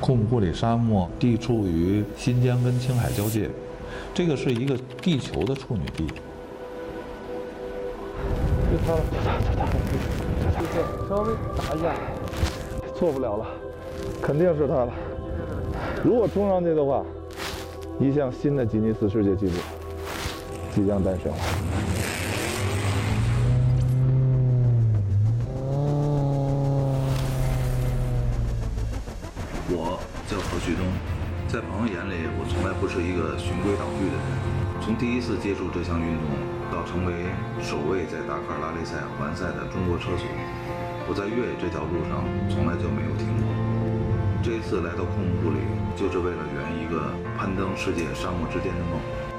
库姆库里沙漠地处于新疆跟青海交界，这个是一个地球的处女地。 就它了，稍微打一下，错不了了，肯定是它了。如果冲上去的话，一项新的吉尼斯世界纪录即将诞生了。 我叫何旭东，在朋友眼里，我从来不是一个循规蹈矩的人。从第一次接触这项运动到成为首位在达喀尔拉力赛环赛的中国车手，我在越野这条路上从来就没有停过。这一次来到库姆库里，就是为了圆一个攀登世界沙漠之巅的梦。